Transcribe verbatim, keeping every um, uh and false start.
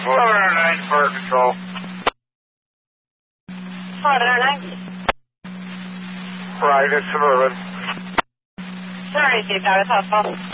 eleven oh nine, fire control. eleven oh nine. Right, it's Suburban. Sorry, Chief, that was helpful.